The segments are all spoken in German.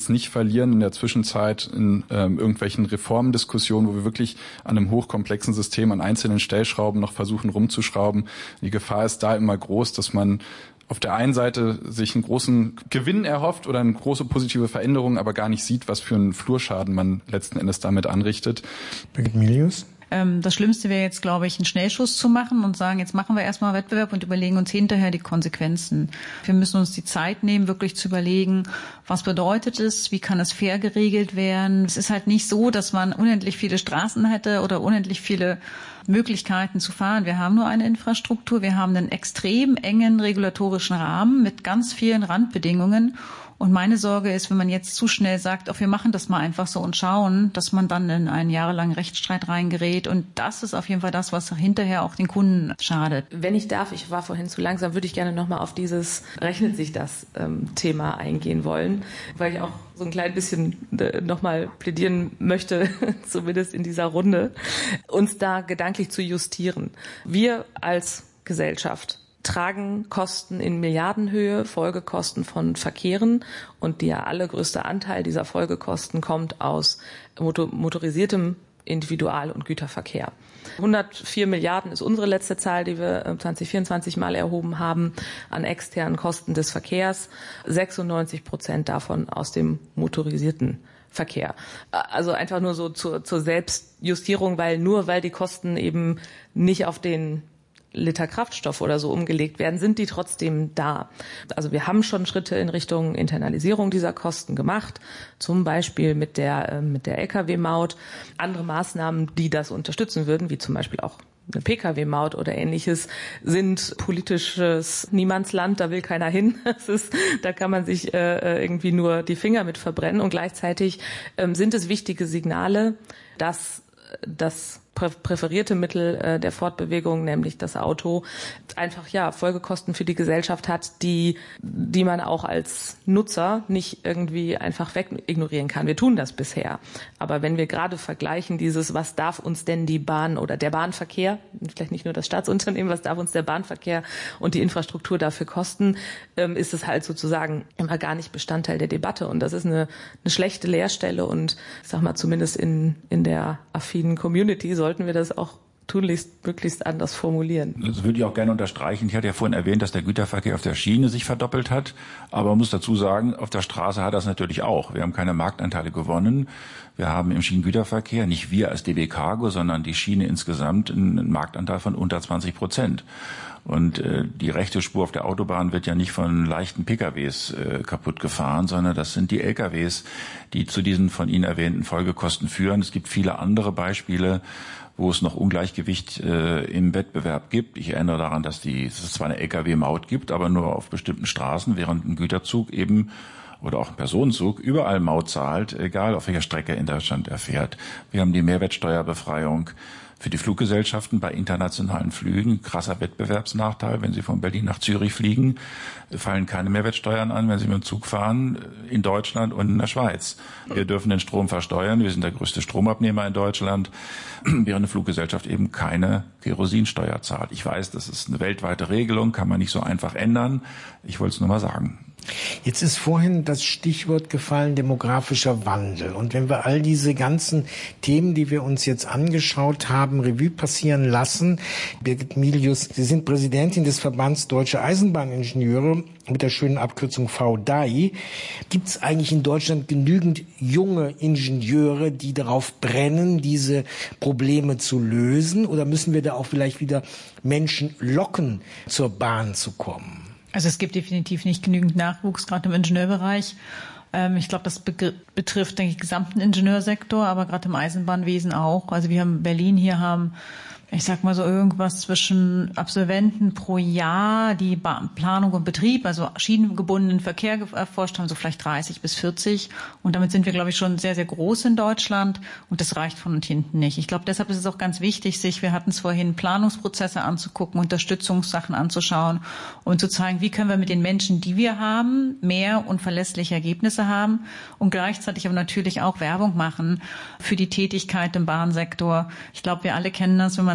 jetzt nicht verlieren in der Zwischenzeit in irgendwelchen Reformdiskussionen, wo wir wirklich an einem hochkomplexen System an einzelnen Stellschrauben noch versuchen rumzuschrauben. Die Gefahr ist da immer groß, dass man auf der einen Seite sich einen großen Gewinn erhofft oder eine große positive Veränderung, aber gar nicht sieht, was für einen Flurschaden man letzten Endes damit anrichtet. Birgit Milius? Das Schlimmste wäre jetzt, glaube ich, einen Schnellschuss zu machen und sagen, jetzt machen wir erstmal Wettbewerb und überlegen uns hinterher die Konsequenzen. Wir müssen uns die Zeit nehmen, wirklich zu überlegen, was bedeutet es, wie kann es fair geregelt werden. Es ist halt nicht so, dass man unendlich viele Straßen hätte oder unendlich viele Möglichkeiten zu fahren. Wir haben nur eine Infrastruktur, wir haben einen extrem engen regulatorischen Rahmen mit ganz vielen Randbedingungen. Und meine Sorge ist, wenn man jetzt zu schnell sagt, wir machen das mal einfach so und schauen, dass man dann in einen jahrelangen Rechtsstreit reingerät. Und das ist auf jeden Fall das, was hinterher auch den Kunden schadet. Wenn ich darf, ich war vorhin zu langsam, würde ich gerne nochmal auf dieses rechnet sich das Thema eingehen wollen, weil ich auch so ein klein bisschen nochmal plädieren möchte, zumindest in dieser Runde, uns da gedanklich zu justieren. Wir als Gesellschaft tragen Kosten in Milliardenhöhe, Folgekosten von Verkehren, und der allergrößte Anteil dieser Folgekosten kommt aus motorisiertem Individual- und Güterverkehr. 104 Milliarden ist unsere letzte Zahl, die wir 2024 mal erhoben haben, an externen Kosten des Verkehrs. 96% davon aus dem motorisierten Verkehr. Also einfach nur so zur Selbstjustierung, weil die Kosten eben nicht auf den Liter Kraftstoff oder so umgelegt werden, sind die trotzdem da. Also wir haben schon Schritte in Richtung Internalisierung dieser Kosten gemacht, zum Beispiel mit der Lkw-Maut. Andere Maßnahmen, die das unterstützen würden, wie zum Beispiel auch eine Pkw-Maut oder Ähnliches, sind politisches Niemandsland, da will keiner hin. Da kann man sich irgendwie nur die Finger mit verbrennen. Und gleichzeitig sind es wichtige Signale, dass das präferierte Mittel der Fortbewegung, nämlich das Auto, einfach Folgekosten für die Gesellschaft hat, die man auch als Nutzer nicht irgendwie einfach wegignorieren kann. Wir tun das bisher. Aber wenn wir gerade vergleichen was darf uns denn die Bahn oder der Bahnverkehr, vielleicht nicht nur das Staatsunternehmen, was darf uns der Bahnverkehr und die Infrastruktur dafür kosten, ist es halt sozusagen immer gar nicht Bestandteil der Debatte. Und das ist eine schlechte Leerstelle. Und ich sag mal, zumindest in der affinen Community sollten wir das auch tunlichst möglichst anders formulieren. Das würde ich auch gerne unterstreichen. Ich hatte ja vorhin erwähnt, dass der Güterverkehr auf der Schiene sich verdoppelt hat. Aber man muss dazu sagen, auf der Straße hat das natürlich auch. Wir haben keine Marktanteile gewonnen. Wir haben im Schienengüterverkehr, nicht wir als DB Cargo, sondern die Schiene insgesamt, einen Marktanteil von unter 20%. Und die rechte Spur auf der Autobahn wird ja nicht von leichten PKWs kaputt gefahren, sondern das sind die LKWs, die zu diesen von Ihnen erwähnten Folgekosten führen. Es gibt viele andere Beispiele, wo es noch Ungleichgewicht im Wettbewerb gibt. Ich erinnere daran, dass es zwar eine Lkw-Maut gibt, aber nur auf bestimmten Straßen, während ein Güterzug eben oder auch ein Personenzug überall Maut zahlt, egal auf welcher Strecke in Deutschland er fährt. Wir haben die Mehrwertsteuerbefreiung für die Fluggesellschaften bei internationalen Flügen. Krasser Wettbewerbsnachteil. Wenn Sie von Berlin nach Zürich fliegen, fallen keine Mehrwertsteuern an, wenn Sie mit dem Zug fahren, in Deutschland und in der Schweiz. Wir dürfen den Strom versteuern. Wir sind der größte Stromabnehmer in Deutschland, während eine Fluggesellschaft eben keine Kerosinsteuer zahlt. Ich weiß, das ist eine weltweite Regelung, kann man nicht so einfach ändern. Ich wollte es nur mal sagen. Jetzt ist vorhin das Stichwort gefallen, demografischer Wandel. Und wenn wir all diese ganzen Themen, die wir uns jetzt angeschaut haben, Revue passieren lassen, Birgit Milius, Sie sind Präsidentin des Verbands Deutsche Eisenbahningenieure mit der schönen Abkürzung VDAI. Gibt es eigentlich in Deutschland genügend junge Ingenieure, die darauf brennen, diese Probleme zu lösen? Oder müssen wir da auch vielleicht wieder Menschen locken, zur Bahn zu kommen? Also es gibt definitiv nicht genügend Nachwuchs, gerade im Ingenieurbereich. Ich glaube, das betrifft den gesamten Ingenieursektor, aber gerade im Eisenbahnwesen auch. Also wir haben Berlin hier haben, ich sag mal so irgendwas zwischen Absolventen pro Jahr, die Planung und Betrieb, also schienengebundenen Verkehr erforscht haben, so vielleicht 30 bis 40. Und damit sind wir, glaube ich, schon sehr, sehr groß in Deutschland. Und das reicht von und hinten nicht. Ich glaube, deshalb ist es auch ganz wichtig, wir hatten es vorhin, Planungsprozesse anzugucken, Unterstützungssachen anzuschauen und zu zeigen, wie können wir mit den Menschen, die wir haben, mehr und verlässliche Ergebnisse haben und gleichzeitig aber natürlich auch Werbung machen für die Tätigkeit im Bahnsektor. Ich glaube, wir alle kennen das, wenn man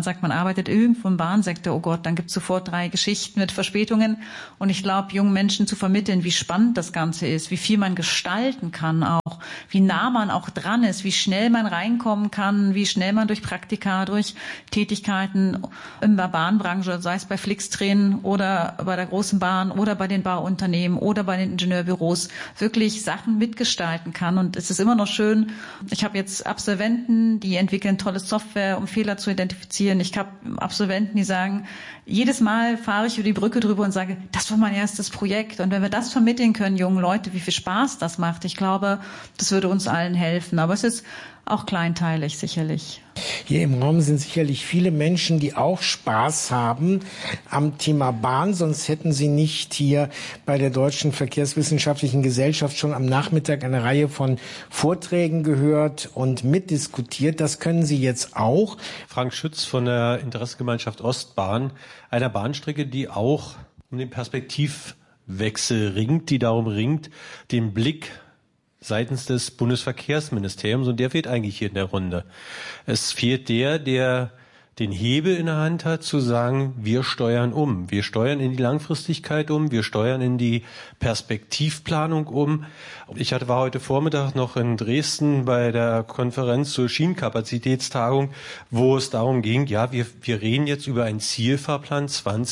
man sagt, man arbeitet irgendwo im Bahnsektor, oh Gott, dann gibt's sofort 3 Geschichten mit Verspätungen. Und ich glaube, jungen Menschen zu vermitteln, wie spannend das Ganze ist, wie viel man gestalten kann auch, wie nah man auch dran ist, wie schnell man reinkommen kann, wie schnell man durch Praktika, durch Tätigkeiten in der Bahnbranche, sei es bei Flixtrain oder bei der großen Bahn oder bei den Bauunternehmen oder bei den Ingenieurbüros, wirklich Sachen mitgestalten kann. Und es ist immer noch schön, ich habe jetzt Absolventen, die entwickeln tolle Software, um Fehler zu identifizieren. Ich habe Absolventen, die sagen, jedes Mal fahre ich über die Brücke drüber und sage, das war mein erstes Projekt. Und wenn wir das vermitteln können, jungen Leute, wie viel Spaß das macht, ich glaube, das würde uns allen helfen. Aber es ist auch kleinteilig sicherlich. Hier im Raum sind sicherlich viele Menschen, die auch Spaß haben am Thema Bahn, sonst hätten sie nicht hier bei der Deutschen Verkehrswissenschaftlichen Gesellschaft schon am Nachmittag eine Reihe von Vorträgen gehört und mitdiskutiert. Das können Sie jetzt auch. Frank Schütz von der Interessengemeinschaft Ostbahn, einer Bahnstrecke, die auch um den Perspektivwechsel ringt, die darum ringt, den Blick seitens des Bundesverkehrsministeriums, und der fehlt eigentlich hier in der Runde. Es fehlt der den Hebel in der Hand hat, zu sagen, wir steuern um. Wir steuern in die Langfristigkeit um, wir steuern in die Perspektivplanung um. War heute Vormittag noch in Dresden bei der Konferenz zur Schienenkapazitätstagung, wo es darum ging, ja, wir reden jetzt über einen Zielfahrplan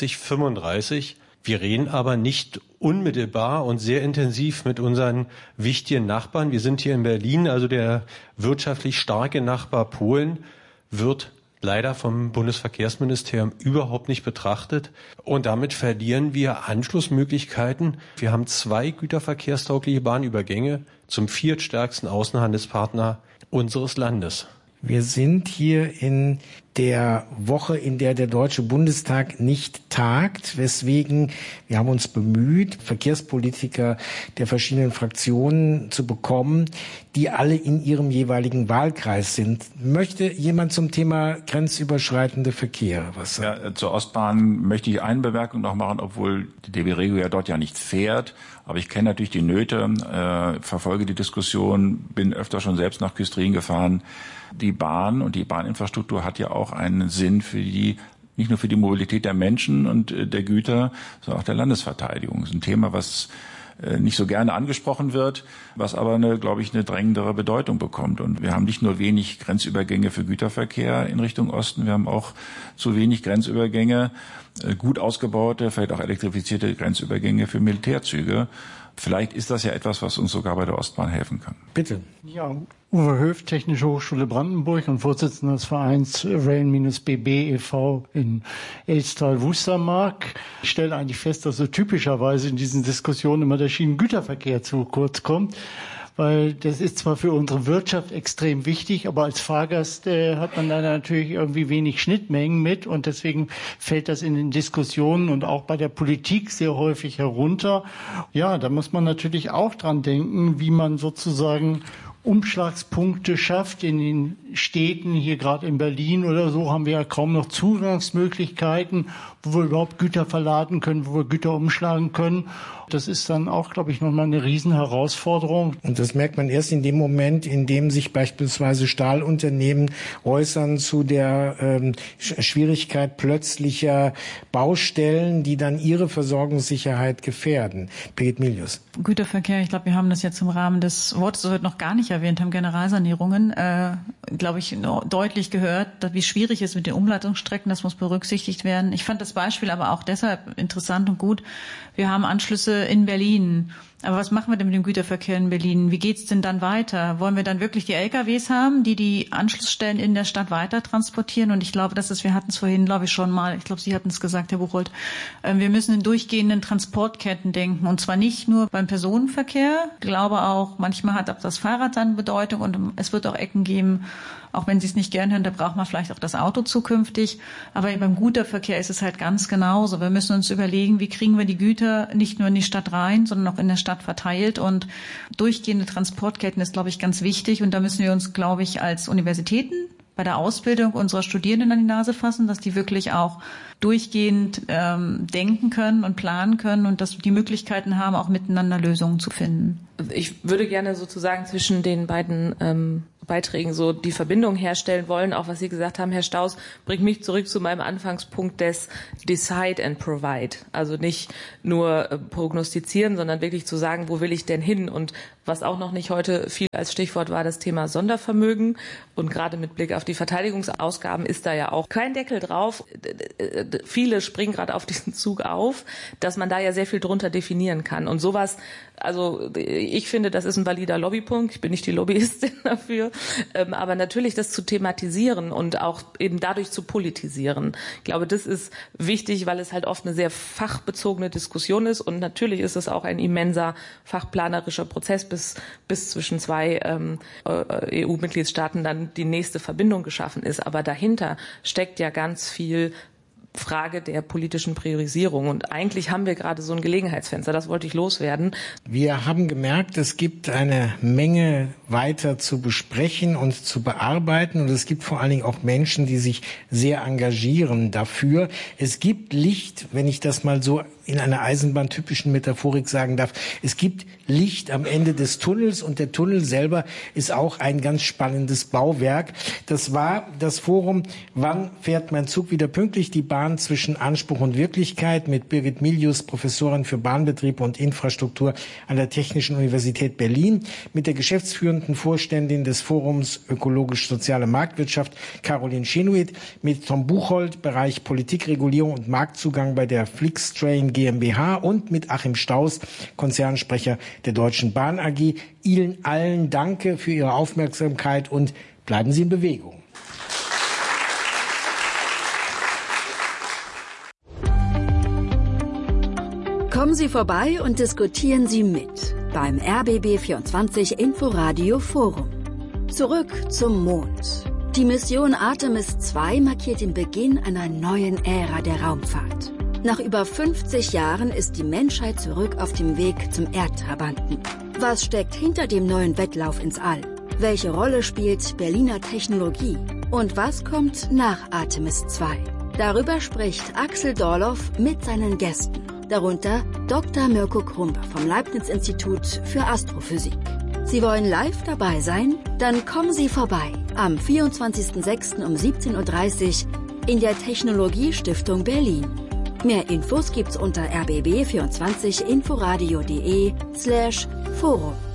2035. Wir reden aber nicht unmittelbar und sehr intensiv mit unseren wichtigen Nachbarn. Wir sind hier in Berlin, also der wirtschaftlich starke Nachbar Polen wird leider vom Bundesverkehrsministerium überhaupt nicht betrachtet. Und damit verlieren wir Anschlussmöglichkeiten. Wir haben 2 güterverkehrstaugliche Bahnübergänge zum viertstärksten Außenhandelspartner unseres Landes. Wir sind hier in der Woche, in der der Deutsche Bundestag nicht tagt, weswegen wir haben uns bemüht, Verkehrspolitiker der verschiedenen Fraktionen zu bekommen, die alle in ihrem jeweiligen Wahlkreis sind. Möchte jemand zum Thema grenzüberschreitende Verkehr was sagen? Ja, zur Ostbahn möchte ich eine Bemerkung noch machen, obwohl die DB Regio ja dort ja nicht fährt. Aber ich kenne natürlich die Nöte, verfolge die Diskussion, bin öfter schon selbst nach Küstrin gefahren. Die Bahn und die Bahninfrastruktur hat ja auch einen Sinn für nicht nur für die Mobilität der Menschen und der Güter, sondern auch der Landesverteidigung. Das ist ein Thema, was nicht so gerne angesprochen wird, was aber glaube ich, eine drängendere Bedeutung bekommt. Und wir haben nicht nur wenig Grenzübergänge für Güterverkehr in Richtung Osten, wir haben auch zu wenig Grenzübergänge, gut ausgebaute, vielleicht auch elektrifizierte Grenzübergänge für Militärzüge. Vielleicht ist das ja etwas, was uns sogar bei der Ostbahn helfen kann. Bitte. Ja, Uwe Höft, Technische Hochschule Brandenburg und Vorsitzender des Vereins Rail-BB e.V. in Elstal-Wustermark. Ich stelle eigentlich fest, dass so typischerweise in diesen Diskussionen immer der Schienengüterverkehr zu kurz kommt. Weil das ist zwar für unsere Wirtschaft extrem wichtig, aber als Fahrgast hat man da natürlich irgendwie wenig Schnittmengen mit und deswegen fällt das in den Diskussionen und auch bei der Politik sehr häufig herunter. Ja, da muss man natürlich auch dran denken, wie man sozusagen Umschlagspunkte schafft in den Städten, hier gerade in Berlin oder so, haben wir ja kaum noch Zugangsmöglichkeiten, wo wir überhaupt Güter verladen können, wo wir Güter umschlagen können. Das ist dann auch, glaube ich, nochmal eine Riesenherausforderung. Und das merkt man erst in dem Moment, in dem sich beispielsweise Stahlunternehmen äußern zu der Schwierigkeit plötzlicher Baustellen, die dann ihre Versorgungssicherheit gefährden. Birgit Milius. Güterverkehr, ich glaube, wir haben das jetzt im Rahmen des Wortes heute noch gar nicht erwähnt, haben Generalsanierungen, glaube ich, deutlich gehört, wie schwierig es ist mit den Umleitungsstrecken, das muss berücksichtigt werden. Ich fand das Beispiel aber auch deshalb interessant und gut. Wir haben Anschlüsse in Berlin. Aber was machen wir denn mit dem Güterverkehr in Berlin? Wie geht's denn dann weiter? Wollen wir dann wirklich die LKWs haben, die Anschlussstellen in der Stadt weiter transportieren? Und ich glaube, wir hatten es vorhin, glaube ich, schon mal, ich glaube, Sie hatten es gesagt, Herr Buchholz, wir müssen in durchgehenden Transportketten denken. Und zwar nicht nur beim Personenverkehr. Ich glaube auch, manchmal hat auch das Fahrrad dann Bedeutung und es wird auch Ecken geben, auch wenn Sie es nicht gern hören, da braucht man vielleicht auch das Auto zukünftig. Aber beim Güterverkehr ist es halt ganz genauso. Wir müssen uns überlegen, wie kriegen wir die Güter nicht nur in die Stadt rein, sondern auch in der Stadt verteilt. Und durchgehende Transportketten ist, glaube ich, ganz wichtig. Und da müssen wir uns, glaube ich, als Universitäten bei der Ausbildung unserer Studierenden an die Nase fassen, dass die wirklich auch durchgehend denken können und planen können und dass die Möglichkeiten haben, auch miteinander Lösungen zu finden. Ich würde gerne sozusagen zwischen den beiden Beiträgen so die Verbindung herstellen wollen, auch was Sie gesagt haben, Herr Staus, bringt mich zurück zu meinem Anfangspunkt des Decide and Provide. Also nicht nur prognostizieren, sondern wirklich zu sagen, wo will ich denn hin? Und was auch noch nicht heute viel als Stichwort war, das Thema Sondervermögen. Und gerade mit Blick auf die Verteidigungsausgaben ist da ja auch kein Deckel drauf. Viele springen gerade auf diesen Zug auf, dass man da ja sehr viel drunter definieren kann. Und sowas, also ich finde, das ist ein valider Lobbypunkt. Ich bin nicht die Lobbyistin dafür. Aber natürlich das zu thematisieren und auch eben dadurch zu politisieren. Ich glaube, das ist wichtig, weil es halt oft eine sehr fachbezogene Diskussion ist. Und natürlich ist es auch ein immenser fachplanerischer Prozess, bis zwischen zwei EU-Mitgliedstaaten dann die nächste Verbindung geschaffen ist. Aber dahinter steckt ja ganz viel Frage der politischen Priorisierung. Und eigentlich haben wir gerade so ein Gelegenheitsfenster, das wollte ich loswerden. Wir haben gemerkt, es gibt eine Menge weiter zu besprechen und zu bearbeiten. Und es gibt vor allen Dingen auch Menschen, die sich sehr engagieren dafür. Es gibt Licht, wenn ich das mal so in einer eisenbahntypischen Metaphorik sagen darf. Es gibt Licht am Ende des Tunnels und der Tunnel selber ist auch ein ganz spannendes Bauwerk. Das war das Forum Wann fährt mein Zug wieder pünktlich? Die Bahn zwischen Anspruch und Wirklichkeit mit Birgit Milius, Professorin für Bahnbetriebe und Infrastruktur an der Technischen Universität Berlin, mit der geschäftsführenden Vorständin des Forums Ökologisch-Soziale Marktwirtschaft, Caroline Schenuit, mit Tom Buchholz, Bereich Politikregulierung und Marktzugang bei der Flixtrain GmbH und mit Achim Staus, Konzernsprecher der Deutschen Bahn AG. Ihnen allen danke für Ihre Aufmerksamkeit und bleiben Sie in Bewegung. Kommen Sie vorbei und diskutieren Sie mit beim RBB24 Inforadio Forum. Zurück zum Mond. Die Mission Artemis 2 markiert den Beginn einer neuen Ära der Raumfahrt. Nach über 50 Jahren ist die Menschheit zurück auf dem Weg zum Erdtrabanten. Was steckt hinter dem neuen Wettlauf ins All? Welche Rolle spielt Berliner Technologie? Und was kommt nach Artemis 2? Darüber spricht Axel Dorloff mit seinen Gästen. Darunter Dr. Mirko Krumber vom Leibniz-Institut für Astrophysik. Sie wollen live dabei sein? Dann kommen Sie vorbei am 24.06. um 17.30 Uhr in der Technologiestiftung Berlin. Mehr Infos gibt's unter rbb24inforadio.de/forum.